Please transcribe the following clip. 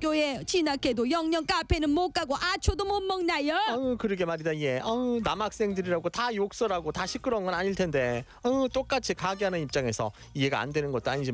강조해. 지나게도 영영 카페는 못 가고 아초도 못 먹나요? 그러게 말이다 얘. 남학생들이라고 다 욕설하고 다 시끄러운 건 아닐 텐데. 똑같이 가게 하는 입장에서 이해가 안 되는 것도 아니지.